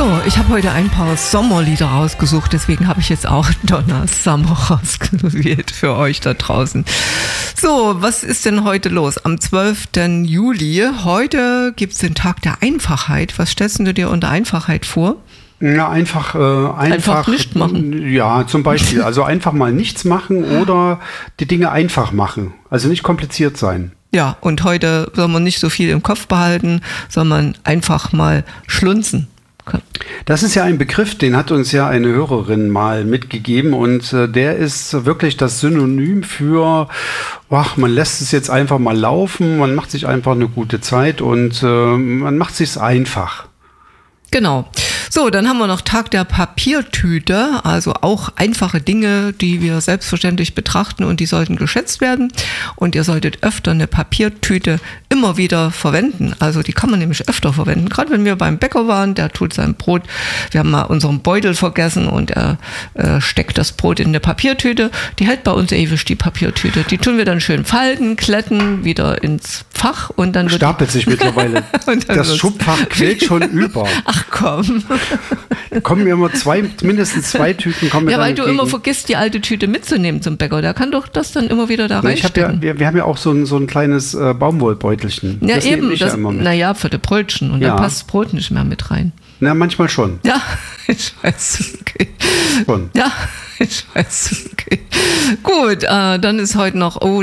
So, ich habe heute ein paar Sommerlieder rausgesucht, deswegen habe ich jetzt auch Donna Summer rausgewählt für euch da draußen. So, was ist denn heute los? Am 12. Juli, heute gibt es den Tag der Einfachheit. Was stellst du dir unter Einfachheit vor? Ja, einfach nicht machen. Ja, zum Beispiel. Also einfach mal nichts machen oder die Dinge einfach machen. Also nicht kompliziert sein. Ja, und heute soll man nicht so viel im Kopf behalten, sondern einfach mal schlunzen. Das ist ja ein Begriff, den hat uns ja eine Hörerin mal mitgegeben und der ist wirklich das Synonym für, man lässt es jetzt einfach mal laufen, man macht sich einfach eine gute Zeit und man macht sich's einfach. Genau. So, dann haben wir noch Tag der Papiertüte, also auch einfache Dinge, die wir selbstverständlich betrachten und die sollten geschätzt werden. Und ihr solltet öfter eine Papiertüte immer wieder verwenden. Also die kann man nämlich öfter verwenden. Gerade wenn wir beim Bäcker waren, der tut sein Brot, wir haben mal unseren Beutel vergessen und er steckt das Brot in eine Papiertüte. Die hält bei uns ewig, die Papiertüte. Die tun wir dann schön falten, kletten, wieder ins Fach und dann stapelt sich mittlerweile. Das Schubfach quillt schon über. Ach komm. Kommen mir immer mindestens zwei Tüten kommen mir ja, dann weil du immer vergisst, die alte Tüte mitzunehmen zum Bäcker. Der kann doch das dann immer wieder da reinstecken. Wir haben ja auch so ein kleines Baumwollbeutelchen. Ja, das eben. ja immer mit. Naja, für die Brötchen. Und da passt das Brot nicht mehr mit rein. Na, manchmal schon. Ja, ich weiß. Okay. Schon. Ja, ich weiß. Okay. Gut, dann ist heute noch,